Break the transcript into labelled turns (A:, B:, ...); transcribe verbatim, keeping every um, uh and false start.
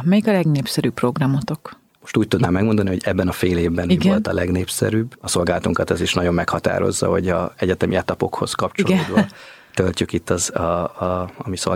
A: Melyik a legnépszerűbb programotok?
B: Most úgy tudnám megmondani, hogy ebben a fél évben mi volt a legnépszerűbb. A szolgálatunkat ez is nagyon meghatározza, hogy a egyetemi etapokhoz kapcsolódva Igen. töltjük itt az, a, a, a mi szolgálatunkat.